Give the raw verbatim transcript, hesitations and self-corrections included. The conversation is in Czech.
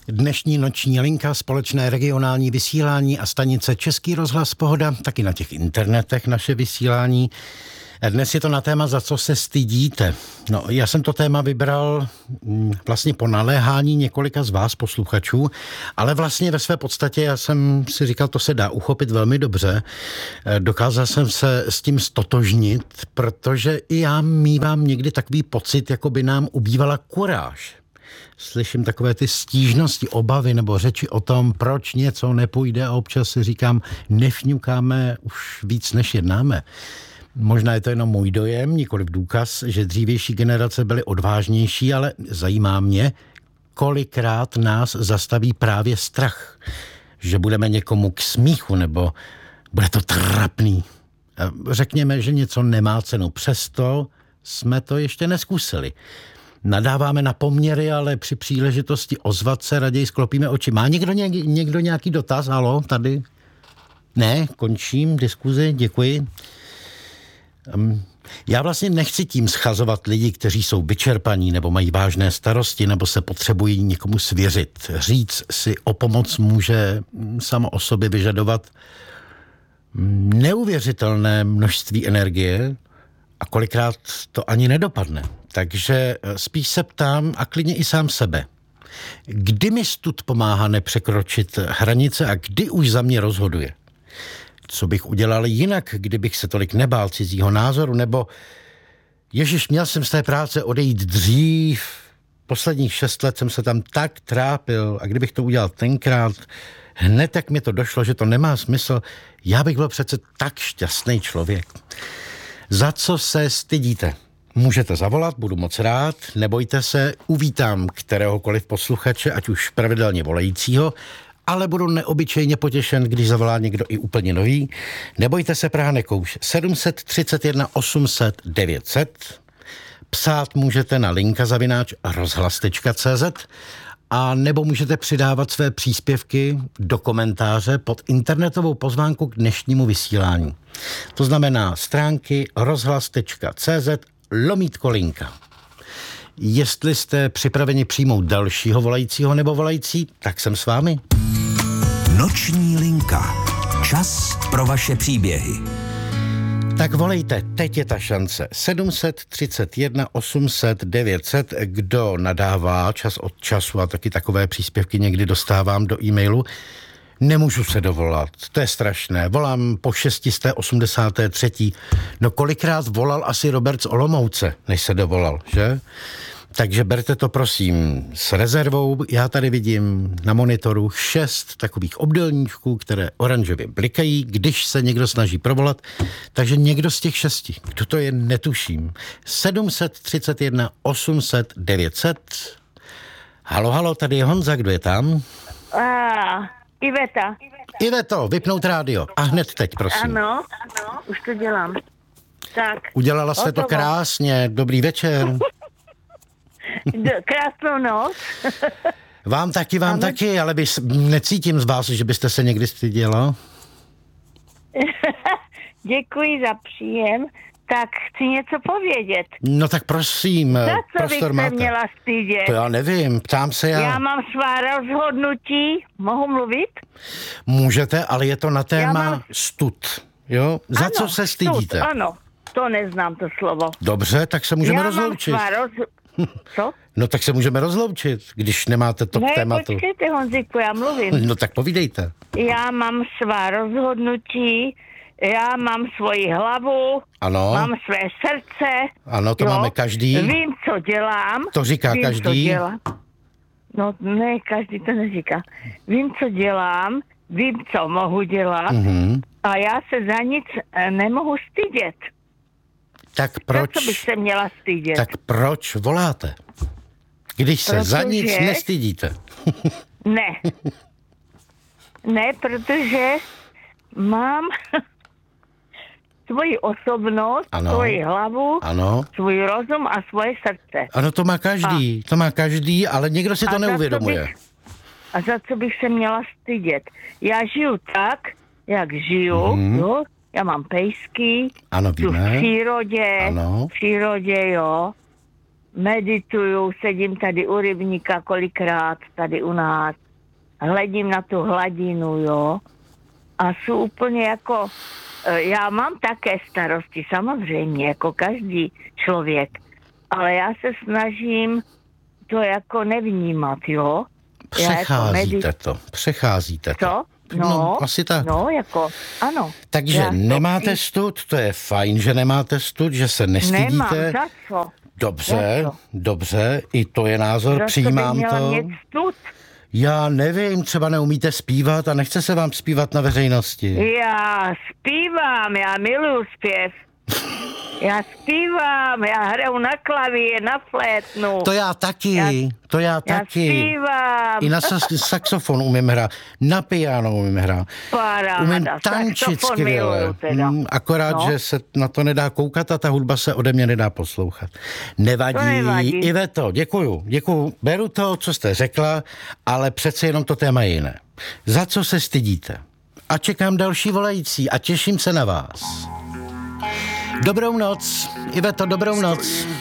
Dnešní noční linka, společné regionální vysílání a stanice Český rozhlas Pohoda, taky na těch internetech naše vysílání. Dnes je to na téma, za co se stydíte. No, já jsem to téma vybral vlastně po naléhání několika z vás posluchačů, ale vlastně ve své podstatě já jsem si říkal, to se dá uchopit velmi dobře. Dokázal jsem se s tím stotožnit, protože i já mívám někdy takový pocit, jako by nám ubývala kuráž. Slyším takové ty stížnosti, obavy nebo řeči o tom, proč něco nepůjde a občas si říkám, nefňukáme už víc, než jednáme. Možná je to jenom můj dojem, nikoliv důkaz, že dřívější generace byly odvážnější, ale zajímá mě, kolikrát nás zastaví právě strach, že budeme někomu k smíchu nebo bude to trapný. Řekněme, že něco nemá cenu, přesto jsme to ještě neskusili. Nadáváme na poměry, ale při příležitosti ozvat se raději sklopíme oči. Má někdo, něk, někdo nějaký dotaz? Halo, tady? Ne, končím diskuzi, děkuji. Um, já vlastně nechci tím schazovat lidi, kteří jsou vyčerpaní nebo mají vážné starosti nebo se potřebují někomu svěřit. Říct si o pomoc může samo o sobě vyžadovat neuvěřitelné množství energie a kolikrát to ani nedopadne. Takže spíš se ptám a klidně i sám sebe. Kdy mi stud pomáhá nepřekročit hranice a kdy už za mě rozhoduje? Co bych udělal jinak, kdybych se tolik nebál cizího názoru? Nebo ježiš, měl jsem z té práce odejít dřív. Posledních šest let jsem se tam tak trápil a kdybych to udělal tenkrát, hned jak mi to došlo, že to nemá smysl, já bych byl přece tak šťastný člověk. Za co se stydíte? Můžete zavolat, budu moc rád, nebojte se, uvítám kteréhokoliv posluchače, ať už pravidelně volajícího, ale budu neobyčejně potěšen, když zavolá někdo i úplně nový. Nebojte se, Praha nekouš. sedm set třicet jedna osm set devět set. Psát můžete na linka zavináč rozhlas tečka cé zet a nebo můžete přidávat své příspěvky do komentáře pod internetovou pozvánku k dnešnímu vysílání. To znamená stránky rozhlas tečka cé zet lomítko linka. Jestli jste připraveni přijmout dalšího volajícího nebo volající, tak jsem s vámi. Noční linka. Čas pro vaše příběhy. Tak volejte, teď je ta šance. sedm set třicet jedna osm set devět set. Kdo nadává čas od času a taky takové příspěvky někdy dostávám do e-mailu, nemůžu se dovolat, to je strašné. Volám po šest set osmdesát tři. No kolikrát volal asi Robert z Olomouce, než se dovolal, že? Takže berte to prosím s rezervou. Já tady vidím na monitoru šest takových obdélníčků, které oranžově blikají, když se někdo snaží provolat. Takže někdo z těch šesti, kdo to je, netuším. sedm set třicet jedna osm set devět set. Halo, halo, tady je Honza, kdo je tam? Ah, Iveta. Iveto, vypnout rádio. A hned teď, prosím. Ano, ano, už to dělám. Tak. Udělala jste to krásně. Dobrý večer. D- krásnou noc. Vám taky, vám ano. taky, ale bys, necítím z vás, že byste se někdy styděla. Děkuji za příjem. Tak chci něco povědět. No tak prosím, za co prostor bych máte. se měla stydět? To já nevím, ptám se já. Já mám svá rozhodnutí. Mohu mluvit? Můžete, ale je to na téma mám... stud. Jo? Za ano, co se stydíte? Stud, ano, to neznám to slovo. Dobře, tak se můžeme já rozloučit. Mám svá roz... Co? No tak se můžeme rozloučit, když nemáte to ne, k tématu. Ne, počkejte, Honziku, já mluvím. No tak povídejte. Já mám svá rozhodnutí, já mám svoji hlavu, ano. Mám své srdce. Ano, to jo? máme každý. Vím, co dělám. To říká vím, každý. Co dělám. No ne, každý to neříká. Vím, co dělám, vím, co mohu dělat mm-hmm. a já se za nic nemohu stydět. Tak proč? Za co bych se měla stydět? Tak proč voláte? Když se protože... za nic nestydíte. Ne. Ne, protože mám svoji osobnost, ano. svoji hlavu, ano. svůj rozum a svoje srdce. Ano, to má každý, a... to má každý, ale někdo si to a neuvědomuje. Bych, a za co bych se měla stydět? Já žiju tak, jak žiju, hmm. jo? Já mám pejsky, ano, tu v přírodě, ano. v přírodě, jo. medituju, sedím tady u rybníka kolikrát, tady u nás, hledím na tu hladinu, jo, a jsou úplně jako, já mám také starosti, samozřejmě, jako každý člověk, ale já se snažím to jako nevnímat, jo. Přecházíte jako to, přecházíte to. Co? No, no, asi tak. No, jako, ano. Takže já nemáte to... stud, to je fajn, že nemáte stud, že se nestydíte. Nemám, za co? Dobře, za co? dobře, i to je názor, za přijímám to. to. Stud? Já nevím, třeba neumíte zpívat a nechce se vám zpívat na veřejnosti. Já zpívám, já miluju zpěv. Já zpívám, já hraju na klavír, na flétnu. To já taky, já, to já, já taky. zpívám. I na saxofon umím hrát, na piano umím hrát. Paráda, umím tančit skvěle. Hmm, akorát, no. že se na to nedá koukat a ta hudba se ode mě nedá poslouchat. Nevadí. nevadí. Iveto, děkuju, děkuju. Beru to, co jste řekla, ale přece jenom to téma je jiné. Za co se stydíte? A čekám další volající a těším se na vás. Dobrou noc, Iveto, dobrou noc.